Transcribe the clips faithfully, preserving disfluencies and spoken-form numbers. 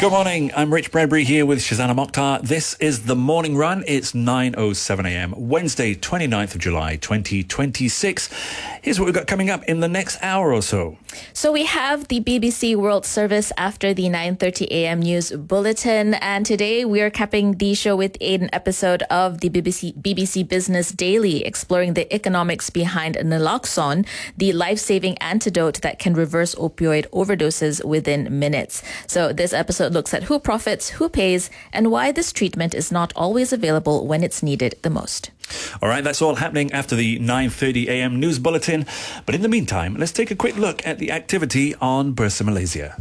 Good morning, I'm Rich Bradbury here with Shazana Mokhtar. This is The Morning Run. It's nine oh seven a.m, Wednesday, twenty-ninth of July, twenty twenty-six. Here's what we've got coming up in the next hour or so. So we have the B B C World Service after the nine thirty a.m. news bulletin. And today we are capping the show with an episode of the B B C, B B C Business Daily, exploring the economics behind naloxone, the life-saving antidote that can reverse opioid overdoses within minutes. So this episode looks at who profits, who pays, and why this treatment is not always available when it's needed the most. All right, that's all happening after the nine thirty a.m. news bulletin. But in the meantime, let's take a quick look at the activity on Bursa Malaysia.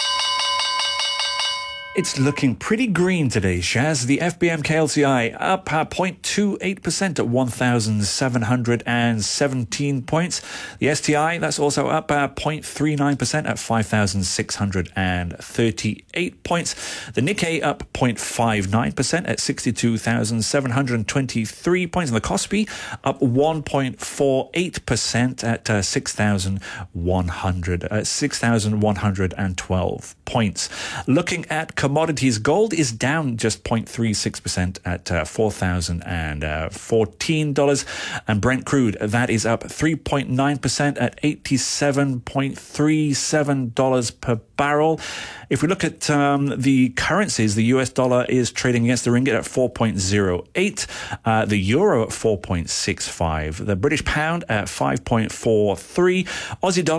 It's looking pretty green today, Shaz. The F B M K L C I up uh, zero point two eight percent at one thousand seven hundred seventeen points. The S T I, that's also up uh, zero point three nine percent at five thousand six hundred thirty-eight points. The Nikkei up zero point five nine percent at sixty-two thousand seven hundred twenty-three points. And the Kospi up one point four eight percent at uh, six thousand one hundred, uh, six thousand one hundred twelve points. Looking at commodities, gold is down just zero point three six percent at uh, four thousand fourteen dollars. And Brent crude, that is up three point nine percent at eighty-seven point three seven dollars per barrel. If we look at um, the currencies, the U S dollar is trading against the ringgit at four point zero eight, uh, the euro at four point six five, the British pound at five point four three, Aussie dollar